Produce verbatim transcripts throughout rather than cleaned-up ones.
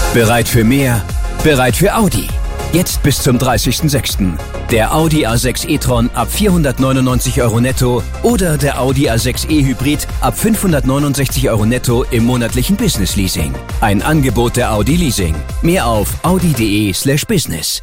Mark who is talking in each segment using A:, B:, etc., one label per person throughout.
A: Bereit für mehr? Bereit für Audi. Jetzt bis zum dreißigsten sechsten Der Audi A sechs e-tron ab vierhundertneunundneunzig Euro netto oder der Audi A sechs e-Hybrid ab fünfhundertneunundsechzig Euro netto im monatlichen Business-Leasing. Ein Angebot der Audi Leasing. Mehr auf audi.de slash business.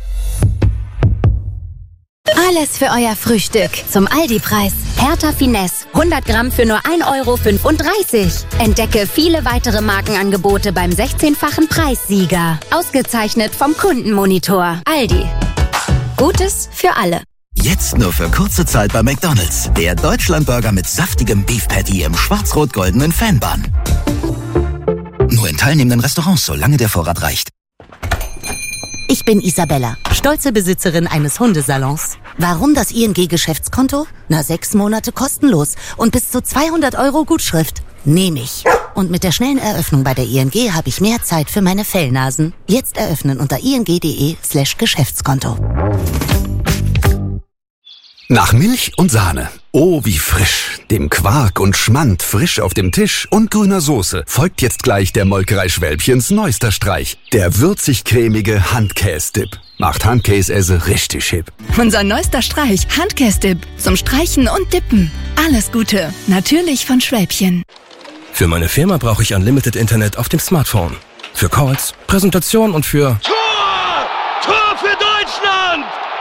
B: Alles für euer Frühstück zum Aldi-Preis. Hertha Finesse, hundert Gramm für nur ein Euro fünfunddreißig. Entdecke viele weitere Markenangebote beim sechzehnfachen Preissieger. Ausgezeichnet vom Kundenmonitor. Aldi. Gutes für alle.
C: Jetzt nur für kurze Zeit bei McDonald's. Der Deutschlandburger mit saftigem Beef Patty im schwarz-rot-goldenen Fanbun. Nur in teilnehmenden Restaurants, solange der Vorrat reicht.
D: Ich bin Isabella, stolze Besitzerin eines Hundesalons. Warum das I N G-Geschäftskonto? Na, sechs Monate kostenlos und bis zu zweihundert Euro Gutschrift. Nehme ich. Und mit der schnellen Eröffnung bei der I N G habe ich mehr Zeit für meine Fellnasen. Jetzt eröffnen unter ing.de slash Geschäftskonto.
E: Nach Milch und Sahne. Oh, wie frisch. Dem Quark und Schmand frisch auf dem Tisch und grüner Soße folgt jetzt gleich der Molkerei Schwälbchens neuester Streich. Der würzig-cremige Handkäse-Dip. Macht Handkäse richtig hip.
F: Unser neuester Streich, Handkäse-Dip. Zum Streichen und Dippen. Alles Gute. Natürlich von Schwälbchen.
G: Für meine Firma brauche ich Unlimited Internet auf dem Smartphone. Für Calls, Präsentation und für...
H: Tor! Tor für Deutschland!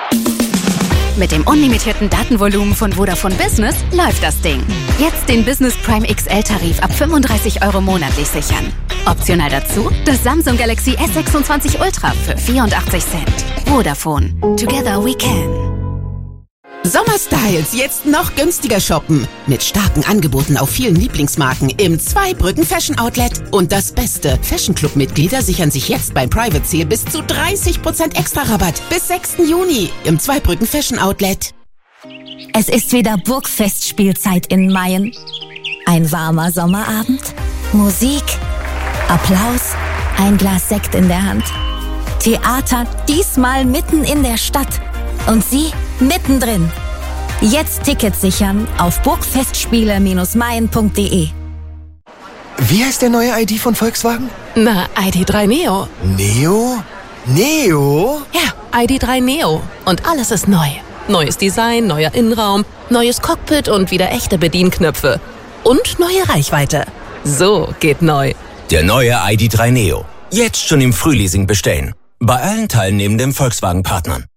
B: Mit dem unlimitierten Datenvolumen von Vodafone Business läuft das Ding. Jetzt den Business Prime X L-Tarif ab fünfunddreißig Euro monatlich sichern. Optional dazu das Samsung Galaxy S sechsundzwanzig Ultra für vierundachtzig Cent. Vodafone. Together we can.
I: Sommerstyles jetzt noch günstiger shoppen. Mit starken Angeboten auf vielen Lieblingsmarken im Zweibrücken Fashion Outlet. Und das Beste, Fashion Club Mitglieder sichern sich jetzt beim Private Sale bis zu dreißig Prozent extra Rabatt. Bis sechsten Juni im Zweibrücken Fashion Outlet.
J: Es ist wieder Burgfestspielzeit in Mayen. Ein warmer Sommerabend, Musik, Applaus, ein Glas Sekt in der Hand. Theater, diesmal mitten in der Stadt. Und Sie mittendrin. Jetzt Tickets sichern auf burgfestspiele Mayen punkt de.
K: Wie heißt der neue I D von Volkswagen?
L: Na, I D drei Neo.
K: Neo? Neo?
L: Ja, I D drei Neo. Und alles ist neu. Neues Design, neuer Innenraum, neues Cockpit und wieder echte Bedienknöpfe. Und neue Reichweite. So geht neu.
M: Der neue I D drei Neo. Jetzt schon im Frühleasing bestellen. Bei allen teilnehmenden Volkswagen-Partnern.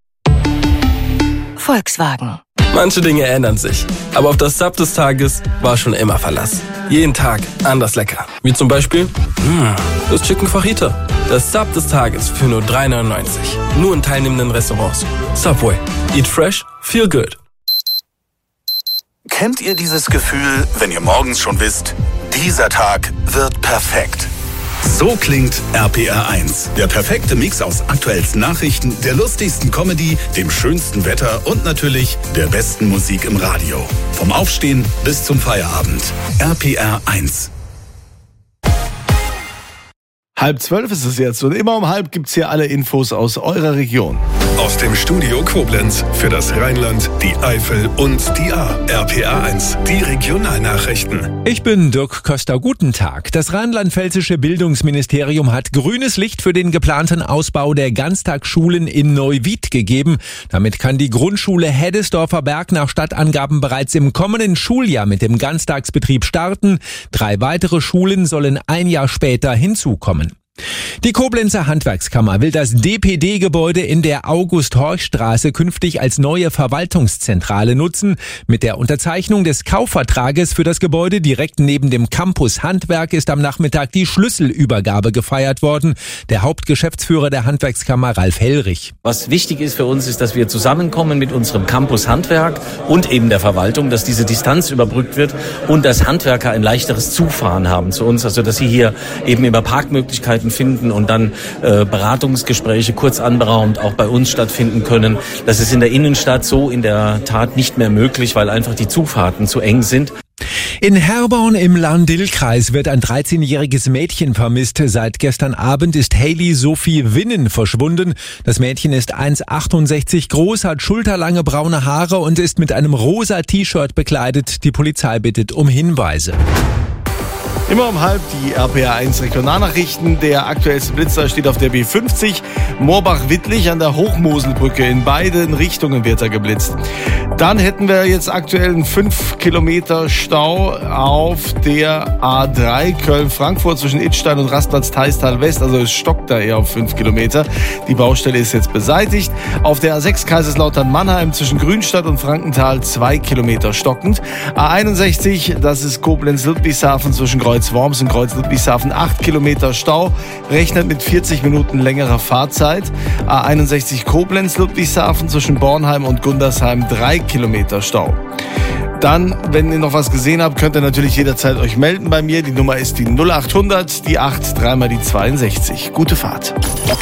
L: Volkswagen.
G: Manche Dinge ändern sich, aber auf das Sub des Tages war schon immer Verlass. Jeden Tag anders lecker. Wie zum Beispiel mh, das Chicken Fajita. Das Sub des Tages für nur drei neunundneunzig. Nur in teilnehmenden Restaurants. Subway. Eat fresh, feel good.
N: Kennt ihr dieses Gefühl, wenn ihr morgens schon wisst, dieser Tag wird perfekt? So klingt R P R eins. Der perfekte Mix aus aktuellsten Nachrichten, der lustigsten Comedy, dem schönsten Wetter und natürlich der besten Musik im Radio. Vom Aufstehen bis zum Feierabend. R P R eins.
O: Halb zwölf ist es jetzt und immer um halb gibt's hier alle Infos aus eurer Region.
P: Aus dem Studio Koblenz für das Rheinland, die Eifel und die Ahr. R P R eins, die Regionalnachrichten.
Q: Ich bin Dirk Köster. Guten Tag. Das rheinland-pfälzische Bildungsministerium hat grünes Licht für den geplanten Ausbau der Ganztagsschulen in Neuwied gegeben. Damit kann die Grundschule Heddesdorfer Berg nach Stadtangaben bereits im kommenden Schuljahr mit dem Ganztagsbetrieb starten. Drei weitere Schulen sollen ein Jahr später hinzukommen. Die Koblenzer Handwerkskammer will das D P D-Gebäude in der August-Horch-Straße künftig als neue Verwaltungszentrale nutzen. Mit der Unterzeichnung des Kaufvertrages für das Gebäude direkt neben dem Campus Handwerk ist am Nachmittag die Schlüsselübergabe gefeiert worden. Der Hauptgeschäftsführer der Handwerkskammer, Ralf Hellrich.
R: Was wichtig ist für uns, ist, dass wir zusammenkommen mit unserem Campus Handwerk und eben der Verwaltung, dass diese Distanz überbrückt wird und dass Handwerker ein leichteres Zufahren haben zu uns, also dass sie hier eben über Parkmöglichkeiten finden und dann äh, Beratungsgespräche kurz anberaumt auch bei uns stattfinden können. Das ist in der Innenstadt so in der Tat nicht mehr möglich, weil einfach die Zufahrten zu eng sind.
Q: In Herborn im Lahn-Dill-Kreis wird ein dreizehnjähriges Mädchen vermisst. Seit gestern Abend ist Hailey Sophie Winnen verschwunden. Das Mädchen ist eins Komma achtundsechzig groß, hat schulterlange braune Haare und ist mit einem rosa T-Shirt bekleidet. Die Polizei bittet um Hinweise.
O: Immer um halb die R P R eins Regionalnachrichten. Der aktuellste Blitzer steht auf der B fünfzig. Moorbach-Wittlich an der Hochmoselbrücke. In beiden Richtungen wird er geblitzt. Dann hätten wir jetzt aktuell einen fünf Kilometer Stau auf der A drei Köln-Frankfurt zwischen Idstein und Rastplatz Theistal West. Also es stockt da eher auf fünf Kilometer. Die Baustelle ist jetzt beseitigt. Auf der A sechs Kaiserslautern-Mannheim zwischen Grünstadt und Frankenthal zwei Kilometer stockend. A einundsechzig, das ist Koblenz-Ludwigshafen zwischen Kreuz-Worms und Kreuz-Ludwigshafen, acht Kilometer Stau, rechnet mit vierzig Minuten längerer Fahrzeit. A einundsechzig Koblenz-Ludwigshafen zwischen Bornheim und Gundersheim, drei Kilometer Stau. Dann, wenn ihr noch was gesehen habt, könnt ihr natürlich jederzeit euch melden bei mir. Die Nummer ist die null acht hundert, die acht, dreimal die zweiundsechzig. Gute Fahrt.